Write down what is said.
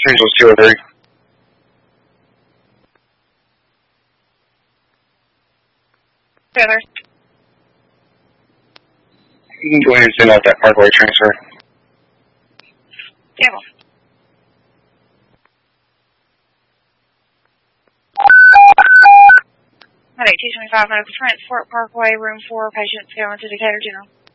Angels 203. Taylor. You can go ahead and send out that Parkway transfer. Campbell. At 225 Medical Transport Parkway, room 4, patients going to Decatur General.